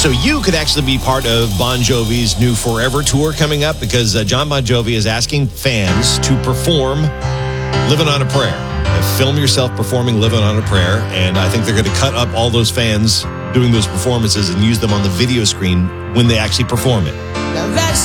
So you could actually be part of Bon Jovi's new Forever tour coming up because John Bon Jovi is asking fans to perform Living on a Prayer. Film yourself performing Living on a Prayer, and I think they're going to cut up all those fans doing those performances and use them on the video screen when they actually perform it. Now that's